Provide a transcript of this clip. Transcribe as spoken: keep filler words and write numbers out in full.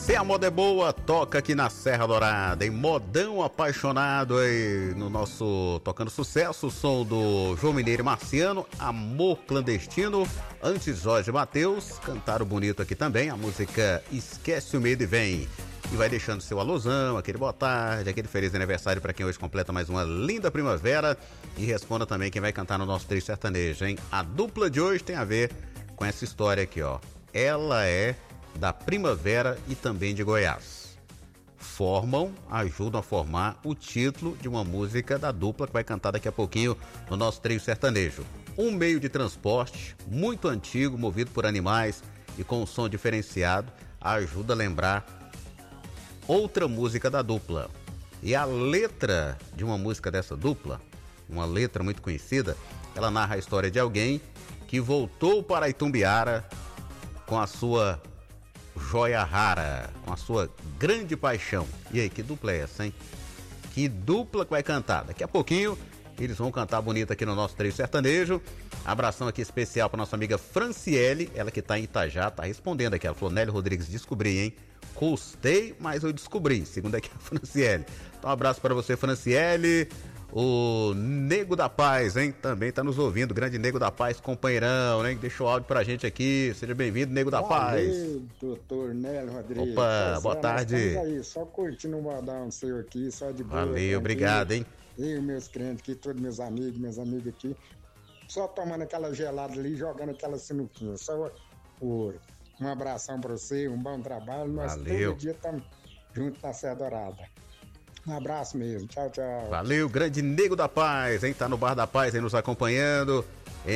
Se a moda é boa, toca aqui na Serra Dourada, em modão apaixonado aí no nosso Tocando Sucesso, o som do João Mineiro e Marciano, Amor Clandestino. Antes, Jorge Mateus, cantaram bonito aqui também, a música Esquece o Medo e Vem. E vai deixando seu alusão, aquele boa tarde, aquele feliz aniversário para quem hoje completa mais uma linda primavera. E responda também quem vai cantar no nosso trio sertanejo, hein? A dupla de hoje tem a ver com essa história aqui, ó. Ela é da Primavera e também de Goiás. Formam, ajudam a formar o título de uma música da dupla que vai cantar daqui a pouquinho no nosso trio sertanejo. Um meio de transporte muito antigo, movido por animais e com um som diferenciado, ajuda a lembrar outra música da dupla. E a letra de uma música dessa dupla, uma letra muito conhecida, ela narra a história de alguém que voltou para Itumbiara com a sua joia rara, com a sua grande paixão. E aí, que dupla é essa, hein? Que dupla que vai cantar? Daqui a pouquinho eles vão cantar bonito aqui no nosso trio sertanejo. Abração aqui especial para nossa amiga Franciele, ela que tá em Itajá, tá respondendo aqui. Ela falou: Nélio Rodrigues, descobri, hein? Custei, mas eu descobri, segundo aqui a Franciele. Então um abraço para você, Franciele. O Nego da Paz, hein? Também tá nos ouvindo, grande Nego da Paz, companheirão, né? Deixou áudio pra gente aqui. Seja bem-vindo, Nego da Paz. Valeu, doutor Nélio Rodrigues. Opa, boa é, tarde. Estamos aí, só curtindo o modão seu aqui, só de boa. Valeu, obrigado, hein? Eu, meus clientes aqui, todos meus amigos, meus amigos aqui, só tomando aquela gelada ali, jogando aquela sinuquinha, só ouro. Um abração pra você, um bom trabalho. Nós Valeu. todo dia estamos juntos na Serra Dourada. Um abraço mesmo, tchau, tchau. Valeu, grande Nego da Paz, hein? Tá no Bar da Paz aí nos acompanhando.